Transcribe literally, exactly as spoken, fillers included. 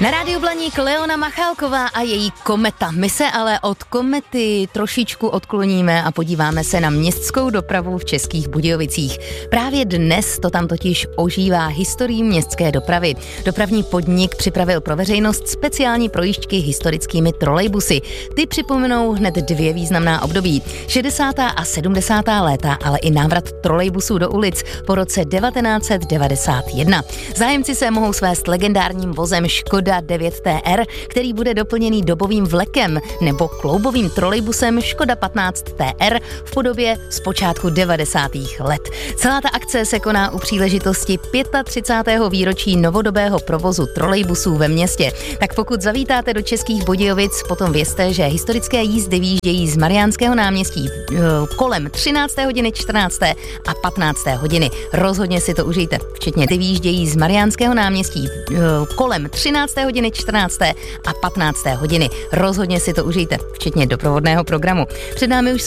Na rádiu Blaník Leona Machálková a její kometa. My se ale od komety trošičku odkloníme a podíváme se na městskou dopravu v Českých Budějovicích. Právě dnes to tam totiž ožívá historií městské dopravy. Dopravní podnik připravil pro veřejnost speciální projížďky historickými trolejbusy. Ty připomenou hned dvě významná období. šedesátá a sedmdesátá léta, ale i návrat trolejbusů do ulic po roce devatenáct set devadesát jedna. Zájemci se mohou svést legendárním vozem Škoda devět T R, který bude doplněný dobovým vlekem, nebo kloubovým trolejbusem Škoda patnáct T R v podobě z počátku devadesátých let. Celá ta akce se koná u příležitosti třicátého pátého výročí novodobého provozu trolejbusů ve městě. Tak pokud zavítáte do Českých Budějovic, potom vězte, že historické jízdy výjíždějí z Mariánského náměstí kolem třinácté hodiny, čtrnácté a patnácté hodiny. Rozhodně si to užijte, včetně ty výjíždějí z Mariánského náměstí kolem třinácté hodiny, čtrnácté a patnácté hodiny. Rozhodně si to užijte, včetně doprovodného programu. Před námi už